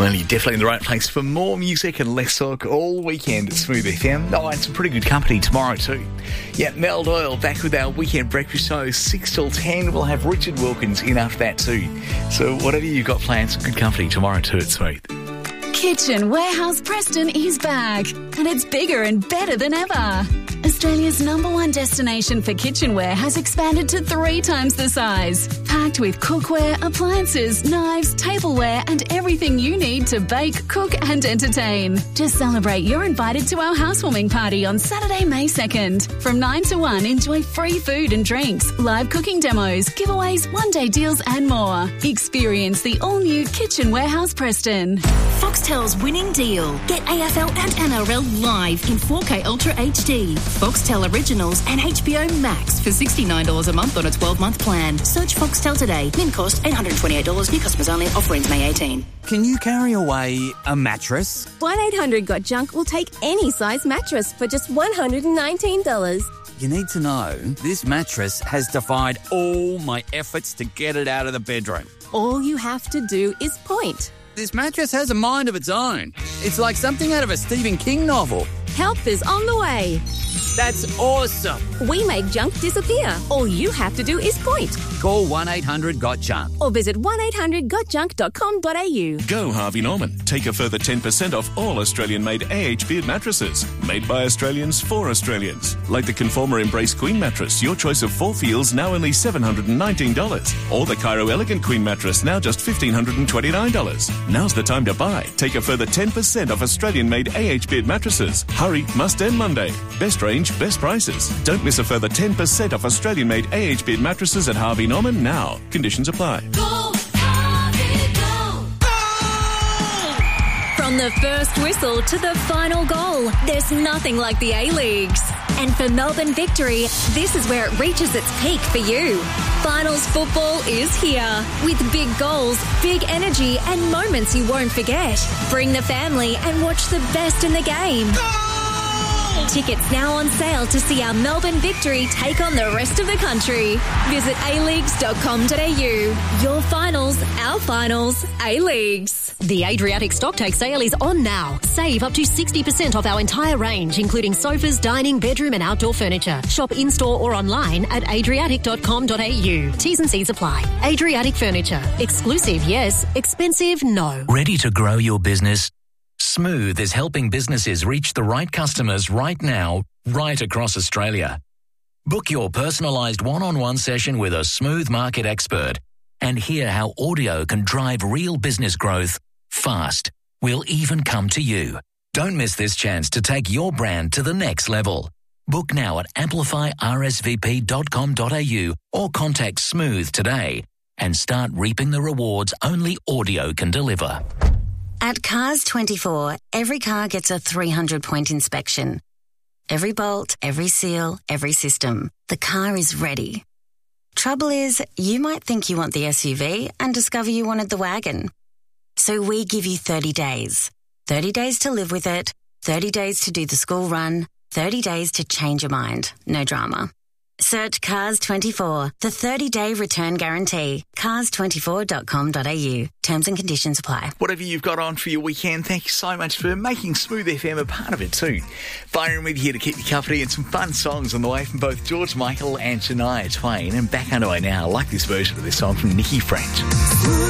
Well, you're definitely in the right place for more music and less talk all weekend at Smooth FM. Oh, and some pretty good company tomorrow too. Yeah, Mel Doyle back with our weekend breakfast show 6 till 10. We'll have Richard Wilkins in after that too. So whatever you've got planned, some good company tomorrow too at Smooth. Kitchen Warehouse Preston is back, and it's bigger and better than ever. Australia's #1 destination for kitchenware has expanded to 3 times the size. Packed with cookware, appliances, knives, tableware and everything you need to bake, cook and entertain. To celebrate, you're invited to our housewarming party on Saturday, May 2nd. From 9 to 1, enjoy free food and drinks, live cooking demos, giveaways, one-day deals and more. Experience the all-new Kitchen Warehouse Preston. Foxtel's winning deal. Get AFL and NRL live in 4K Ultra HD. Foxtel Originals and HBO Max for $69 a month on a 12-month plan. Search Foxtel today. Min cost $828. New customers only. Offer ends May 18. Can you carry away a mattress? 1-800-GOT-JUNK will take any size mattress for just $119. You need to know, this mattress has defied all my efforts to get it out of the bedroom. All you have to do is point. This mattress has a mind of its own. It's like something out of a Stephen King novel. Help is on the way. That's awesome. We make junk disappear. All you have to do is point. Call 1-800-GOT-JUNK. Or visit 1-800-GOTJUNK.com.au. Go Harvey Norman. Take a further 10% off all Australian-made AH Beard mattresses. Made by Australians for Australians. Like the Conformer Embrace Queen mattress, your choice of 4 feels, now only $719. Or the Cairo Elegant Queen mattress, now just $1,529. Now's the time to buy. Take a further 10% off Australian-made AH Beard mattresses. Hurry, must end Monday. Best range, best prices. Don't miss a further 10% off Australian-made AH Beard mattresses at Harvey Norman now. Conditions apply. Go, Harvey, go! From the first whistle to the final goal, there's nothing like the A-Leagues. And for Melbourne Victory, this is where it reaches its peak for you. Finals football is here, with big goals, big energy and moments you won't forget. Bring the family and watch the best in the game. Tickets now on sale to see our Melbourne Victory take on the rest of the country. Visit aleagues.com.au. Your finals, our finals, A-Leagues. The Adriatic Stocktake sale is on now. Save up to 60% off our entire range, including sofas, dining, bedroom and outdoor furniture. Shop in-store or online at adriatic.com.au. T's and C's apply. Adriatic Furniture. Exclusive, yes. Expensive, no. Ready to grow your business? Smooth is helping businesses reach the right customers right now, right across Australia. Book your personalised one-on-one session with a Smooth market expert and hear how audio can drive real business growth fast. We'll even come to you. Don't miss this chance to take your brand to the next level. Book now at amplifyrsvp.com.au or contact Smooth today and start reaping the rewards only audio can deliver. At Cars 24, every car gets a 300-point inspection. Every bolt, every seal, every system. The car is ready. Trouble is, you might think you want the SUV and discover you wanted the wagon. So we give you 30 days. 30 days to live with it, 30 days to do the school run, 30 days to change your mind. No drama. Search Cars 24, the 30-day return guarantee. Cars24.com.au. Terms and conditions apply. Whatever you've got on for your weekend, thank you so much for making Smooth FM a part of it too. Byron with you here to keep you company and some fun songs on the way from both George Michael and Shania Twain. And back underway now. I like this version of this song from Nikki French.